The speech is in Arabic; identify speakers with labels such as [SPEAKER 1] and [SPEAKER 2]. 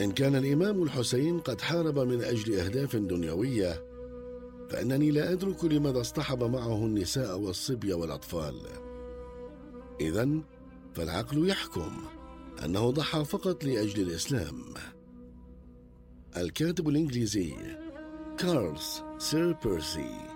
[SPEAKER 1] إن كان الإمام الحسين قد حارب من أجل أهداف دنيوية، فإنني لا أدرك لماذا اصطحب معه النساء والصبي والأطفال. إذن فالعقل يحكم أنه ضحى فقط لأجل الإسلام. الكاتب الإنجليزي كارل سير بيرسي.